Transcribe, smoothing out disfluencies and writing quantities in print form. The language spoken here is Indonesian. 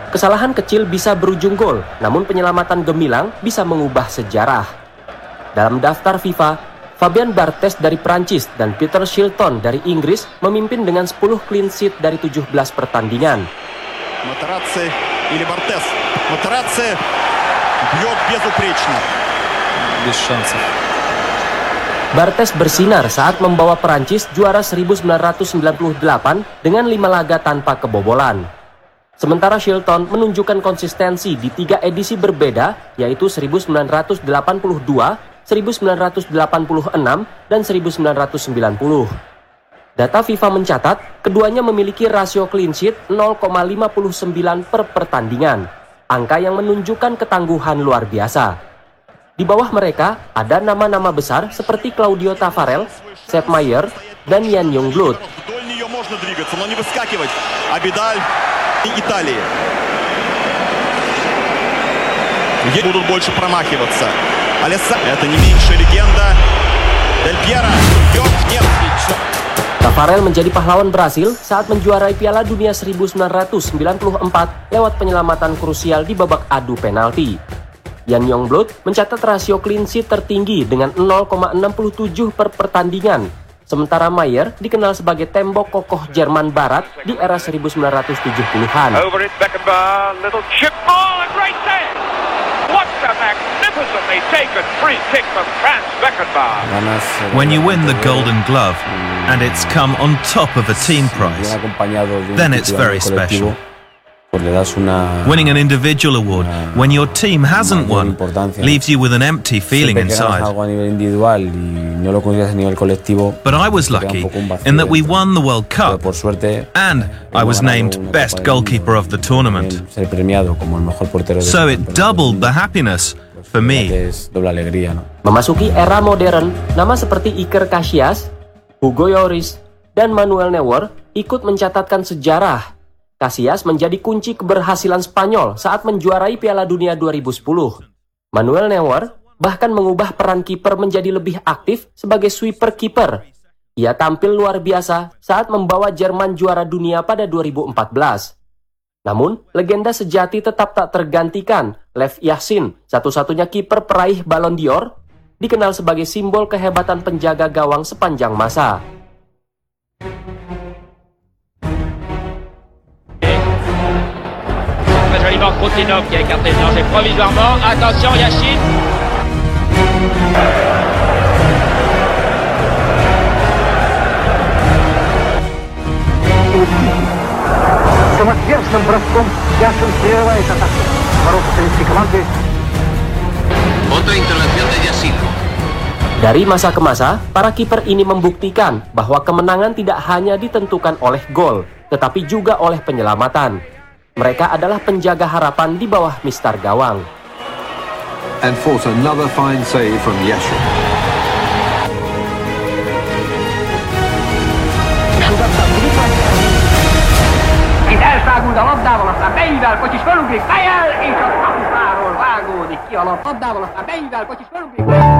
Kesalahan kecil bisa berujung gol, namun penyelamatan gemilang bisa mengubah sejarah. Dalam daftar FIFA, Fabien Barthez dari Prancis dan Peter Shilton dari Inggris memimpin dengan 10 clean sheet dari 17 pertandingan. Materazzi или Barthez. Materazzi бьет безупречно. Без шансов. Barthez bersinar saat membawa Prancis juara 1998 dengan 5 laga tanpa kebobolan. Sementara Shilton menunjukkan konsistensi di 3 edisi berbeda, yaitu 1982, 1986, dan 1990. Data FIFA mencatat, keduanya memiliki rasio clean sheet 0,59 per pertandingan, angka yang menunjukkan ketangguhan luar biasa. Di bawah mereka, ada nama-nama besar seperti Claudio Taffarel, Sepp Maier, dan Jan Jongbloed. Taffarel menjadi pahlawan Brasil saat menjuarai Piala Dunia 1994 lewat penyelamatan krusial di babak adu penalti. Jan Jongbloed mencatat rasio clean sheet tertinggi dengan 0,67 per pertandingan. Sementara Maier dikenal sebagai tembok kokoh Jerman Barat di era 1970-an. When you win the Golden Glove and it's come on top of a team prize, then it's very special. Winning an individual award when your team hasn't won leaves you with an empty feeling inside. But I was lucky in that we won the World Cup and I was named best goalkeeper of the tournament. So it doubled the happiness for me. Memasuki era modern, nama seperti Iker Casillas, Hugo Lloris, dan Manuel Neuer ikut mencatatkan sejarah. Casillas menjadi kunci keberhasilan Spanyol saat menjuarai Piala Dunia 2010. Manuel Neuer bahkan mengubah peran kiper menjadi lebih aktif sebagai sweeper kiper. Ia tampil luar biasa saat membawa Jerman juara dunia pada 2014. Namun, legenda sejati tetap tak tergantikan. Lev Yashin, satu-satunya kiper peraih Ballon d'Or, dikenal sebagai simbol kehebatan penjaga gawang sepanjang masa. Coutinho qui a écarté le danger provisoirement. Attention, Yashin. Самоотверженным броском Яшин прерывает атаку. Ворота советской команды. Otra intervención de Yashin. Dari masa ke masa, para kiper ini membuktikan bahwa kemenangan tidak hanya ditentukan oleh gol, tetapi juga oleh penyelamatan. Mereka adalah penjaga harapan di bawah mistar gawang. And force another fine save from Yashin. Itt elszáguld a labdával, aztán beível, Kocsis felugrik, fejel, és a kapusáról vágódik ki a labdával, aztán beível, Kocsis felugrik.